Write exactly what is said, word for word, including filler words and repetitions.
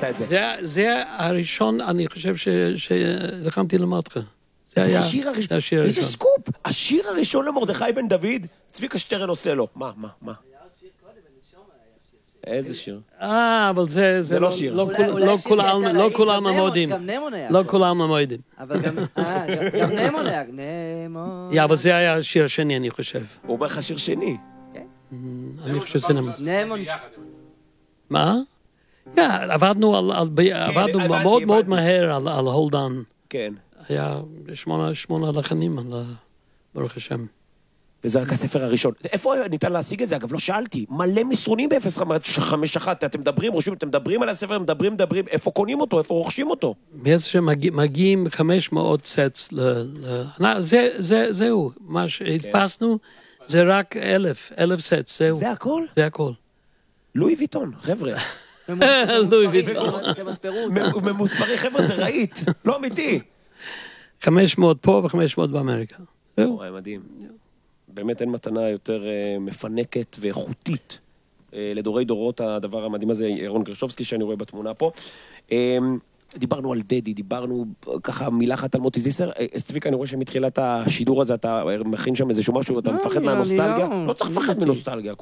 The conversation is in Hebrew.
את זה. זה הראשון, אני חושב שלחמתי למדך. זה השיר הראשון. איזה סקופ. השיר הראשון למרדכי בן דוד, צביקה שטרן עושה לו. מה, מה, מה? איזה שיר? אה, אבל זה לא שיר. לא כולם המועדים. לא כולם המועדים. אבל גם נמון היה, נמון. יא, אבל זה היה השיר השני, אני חושב. הוא אומר לך שיר שני. אני חושב שזה נמון. נמון. מה? יא, עבדנו מאוד מאוד מהר על Hold On. כן. היה שמונה לחנים, ברוך השם. וזה רק הספר הראשון. איפה ניתן להשיג את זה? אגב, לא שאלתי. מלא מסרונים ב-אפס חמש אחת. אתם מדברים, רושמים, אתם מדברים על הספר, מדברים, מדברים. איפה קונים אותו? איפה רוכשים אותו? באיזה שמגיעים חמש מאות סטס ל... זהו. מה שהדפסנו זה רק אלף. אלף סטס, זהו. זה הכל? זה הכל. לואי ויטון, חבר'ה. לואי ויטון. ממוספרי, חבר'ה, זה ראית. לא אמיתי. חמש מאות פה וחמש מאות באמריקה. זהו. מדהים. באמת אין מתנה יותר מפנקת ואיכותית לדורי דורות, הדבר המדהים הזה, ירון גרשובסקי שאני רואה בתמונה פה. דיברנו על דדי, דיברנו ככה מילה אחת על מוטי זיסר. צביקה, אני רואה שמתחילת השידור הזה אתה מכין שם איזשהו משהו, אתה מפחד מהנוסטלגיה? לא צריך לפחד מנוסטלגיה.